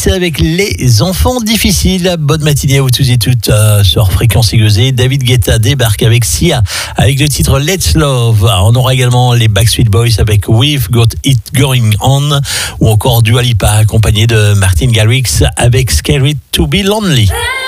Oasis avec les enfants difficiles. Bonne matinée à vous tous et toutes sur Fréquence Aiguisée. David Guetta débarque avec Sia avec le titre Let's Love. On aura également les Backstreet Boys avec We've Got It Going On, ou encore Dua Lipa accompagné de Martin Garrix avec Scary to Be Lonely.